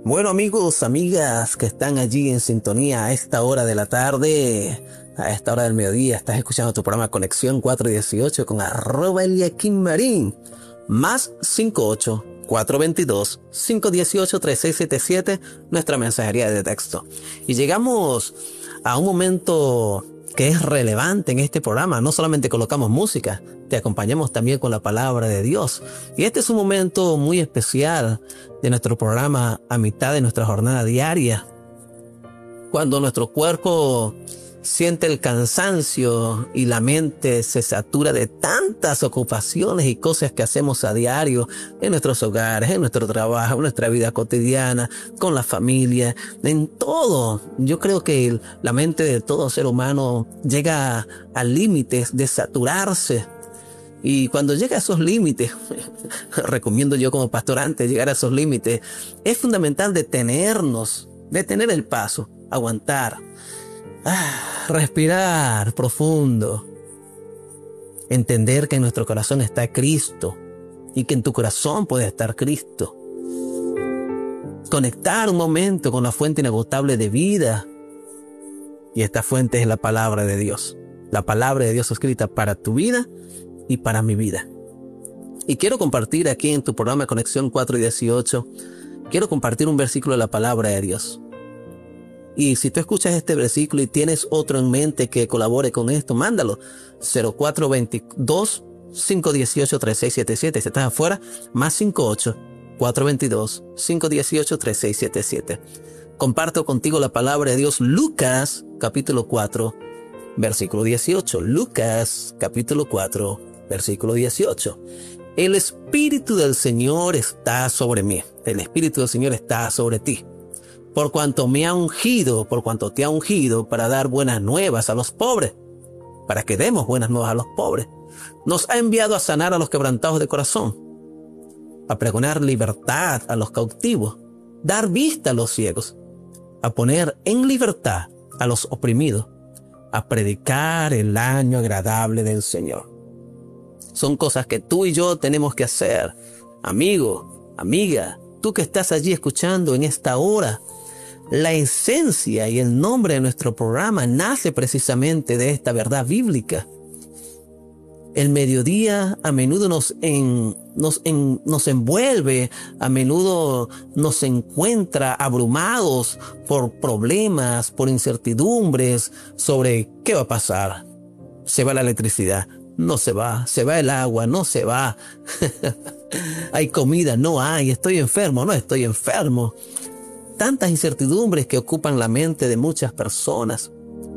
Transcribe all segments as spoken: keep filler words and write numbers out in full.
Bueno, amigos, amigas que están allí en sintonía a esta hora de la tarde, a esta hora del mediodía, estás escuchando tu programa Conexión cuatro dieciocho con arroba Eliakim Marín, más cincuenta y ocho, cuatrocientos veintidós, quinientos dieciocho, treinta y seis setenta y siete, nuestra mensajería de texto. Y llegamos a un momento que es relevante en este programa. No solamente colocamos música, te acompañamos también con la palabra de Dios. Y este es un momento muy especial de nuestro programa a mitad de nuestra jornada diaria, cuando nuestro cuerpo siente el cansancio y la mente se satura de tantas ocupaciones y cosas que hacemos a diario en nuestros hogares, en nuestro trabajo, en nuestra vida cotidiana, con la familia, en todo. Yo creo que la mente de todo ser humano llega a límites de saturarse. Y cuando llega a esos límites, recomiendo yo como pastor antes llegar a esos límites, es fundamental detenernos, detener el paso, aguantar. Ah, respirar profundo, entender que en nuestro corazón está Cristo y que en tu corazón puede estar Cristo. Conectar un momento con la fuente inagotable de vida, y esta fuente es la palabra de Dios, la palabra de Dios escrita para tu vida y para mi vida. Y quiero compartir aquí en tu programa Conexión cuatro dieciocho, quiero compartir un versículo de la palabra de Dios. Y si tú escuchas este versículo y tienes otro en mente que colabore con esto, mándalo. cero cuatro veintidós, quinientos dieciocho, treinta y seis setenta y siete. Si estás afuera, más cincuenta y ocho, cuatrocientos veintidós, quinientos dieciocho, treinta y seis setenta y siete. Comparto contigo la palabra de Dios. Lucas, capítulo cuatro, versículo dieciocho. Lucas, capítulo cuatro, versículo dieciocho. El Espíritu del Señor está sobre mí. El Espíritu del Señor está sobre ti. Por cuanto me ha ungido, por cuanto te ha ungido para dar buenas nuevas a los pobres, para que demos buenas nuevas a los pobres. Nos ha enviado a sanar a los quebrantados de corazón, a pregonar libertad a los cautivos, dar vista a los ciegos, a poner en libertad a los oprimidos, a predicar el año agradable del Señor. Son cosas que tú y yo tenemos que hacer. Amigo, amiga, tú que estás allí escuchando en esta hora, la esencia y el nombre de nuestro programa nace precisamente de esta verdad bíblica. El mediodía a menudo nos, en, nos, en, nos envuelve, a menudo nos encuentra abrumados por problemas, por incertidumbres sobre qué va a pasar. ¿Se va la electricidad? No se va. ¿Se va el agua? No se va. ¿Hay comida? No hay. ¿Estoy enfermo? No estoy enfermo. Tantas incertidumbres que ocupan la mente de muchas personas.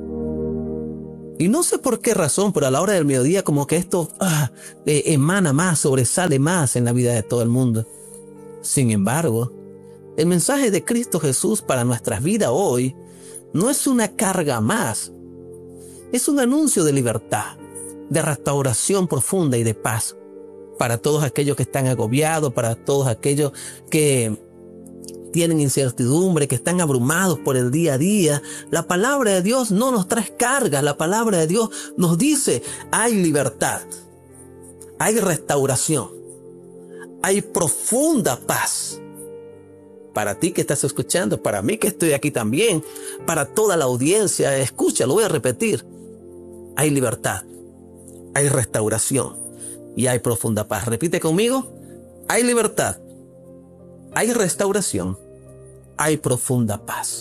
Y no sé por qué razón, pero a la hora del mediodía como que esto ah, eh, emana más, sobresale más en la vida de todo el mundo. Sin embargo, el mensaje de Cristo Jesús para nuestras vidas hoy no es una carga más. Es un anuncio de libertad, de restauración profunda y de paz. Para todos aquellos que están agobiados, para todos aquellos que tienen incertidumbre, que están abrumados por el día a día. La palabra de Dios no nos trae cargas. La palabra de Dios nos dice, hay libertad, hay restauración, hay profunda paz. Para ti que estás escuchando, para mí que estoy aquí también, para toda la audiencia, escucha, lo voy a repetir. Hay libertad, hay restauración y hay profunda paz. Repite conmigo, hay libertad, hay restauración, hay profunda paz.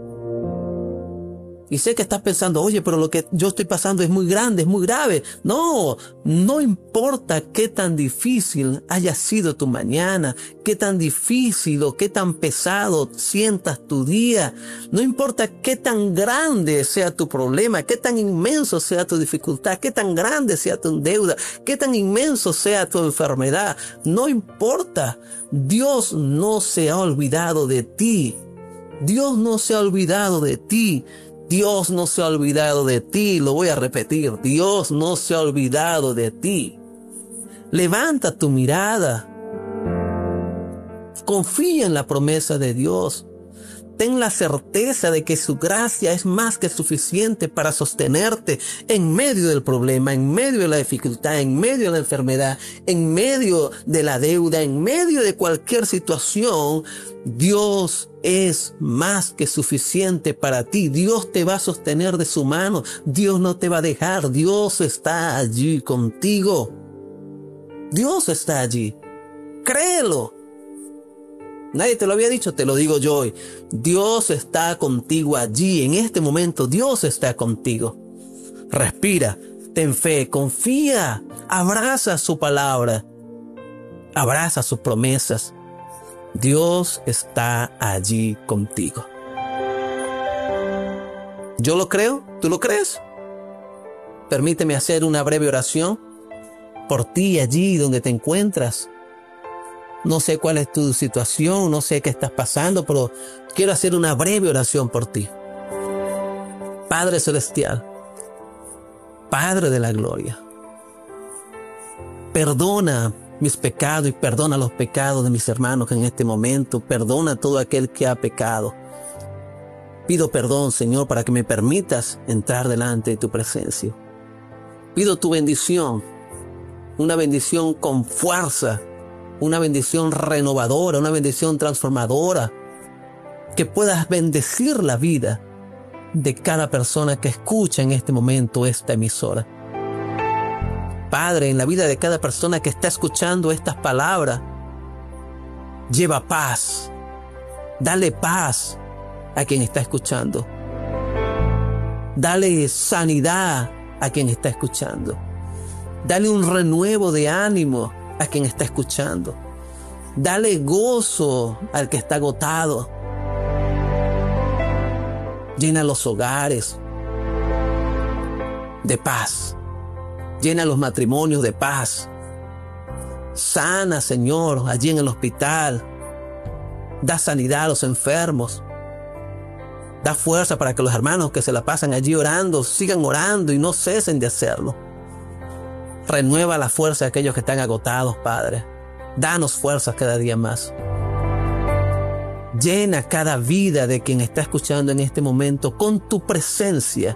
Y sé que estás pensando, oye, pero lo que yo estoy pasando es muy grande, es muy grave. No, no importa qué tan difícil haya sido tu mañana, qué tan difícil o qué tan pesado sientas tu día. No importa qué tan grande sea tu problema, qué tan inmenso sea tu dificultad, qué tan grande sea tu deuda, qué tan inmenso sea tu enfermedad. No importa, Dios no se ha olvidado de ti. Dios no se ha olvidado de ti. Dios no se ha olvidado de ti, lo voy a repetir, Dios no se ha olvidado de ti. Levanta tu mirada, confía en la promesa de Dios. Ten la certeza de que su gracia es más que suficiente para sostenerte en medio del problema, en medio de la dificultad, en medio de la enfermedad, en medio de la deuda, en medio de cualquier situación. Dios es más que suficiente para ti. Dios te va a sostener de su mano. Dios no te va a dejar. Dios está allí contigo. Dios está allí. Créelo. Nadie te lo había dicho, te lo digo yo hoy. Dios está contigo allí. En este momento Dios está contigo. Respira, ten fe, confía, abraza su palabra, abraza sus promesas. Dios está allí contigo. Yo lo creo, ¿tú lo crees? Permíteme hacer una breve oración por ti allí donde te encuentras. No sé cuál es tu situación, no sé qué estás pasando, pero quiero hacer una breve oración por ti. Padre Celestial, Padre de la Gloria, perdona mis pecados y perdona los pecados de mis hermanos en este momento. Perdona a todo aquel que ha pecado. Pido perdón, Señor, para que me permitas entrar delante de tu presencia. Pido tu bendición, una bendición con fuerza, una bendición renovadora, una bendición transformadora, que puedas bendecir la vida de cada persona que escucha en este momento esta emisora. Padre, en la vida de cada persona que está escuchando estas palabras, lleva paz, dale paz a quien está escuchando, dale sanidad a quien está escuchando, dale un renuevo de ánimo a quien está escuchando. Dale gozo al que está agotado. Llena los hogares de paz. Llena los matrimonios de paz. Sana, Señor, allí en el hospital. Da sanidad a los enfermos. Da fuerza para que los hermanos que se la pasan allí orando sigan orando y no cesen de hacerlo. Renueva la fuerza de aquellos que están agotados, Padre. Danos fuerzas cada día más. Llena cada vida de quien está escuchando en este momento con tu presencia.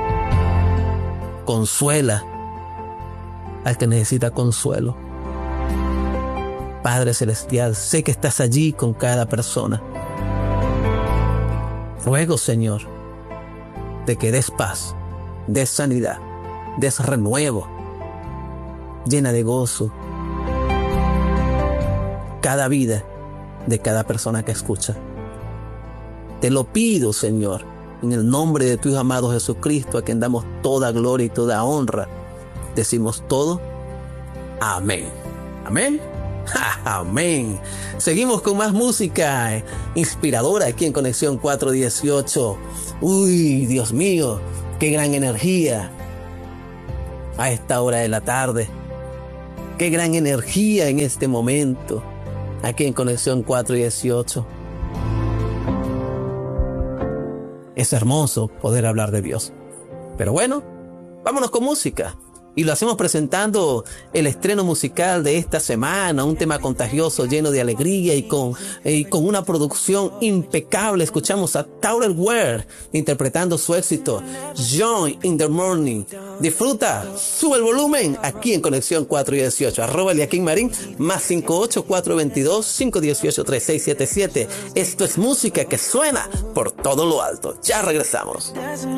Consuela al que necesita consuelo. Padre Celestial, sé que estás allí con cada persona. Ruego, Señor, de que des paz, des sanidad, des renuevo. Llena de gozo cada vida de cada persona que escucha. Te lo pido, Señor, en el nombre de tu Hijo amado Jesucristo, a quien damos toda gloria y toda honra. Decimos todo. Amén. Amén. Amén. Seguimos con más música inspiradora aquí en Conexión cuatro dieciocho. Uy, Dios mío, qué gran energía a esta hora de la tarde. Qué gran energía en este momento, aquí en Conexión cuatro dieciocho. Es hermoso poder hablar de Dios. Pero bueno, vámonos con música. Y lo hacemos presentando el estreno musical de esta semana, un tema contagioso, lleno de alegría y con, y con una producción impecable. Escuchamos a Taurer Ware interpretando su éxito, Joy in the Morning. Disfruta, sube el volumen aquí en Conexión cuatro dieciocho. Arroba Eliakim Marín, más cinco ocho cuatro dos dos cinco uno ocho tres seis siete siete. Esto es música que suena por todo lo alto. Ya regresamos.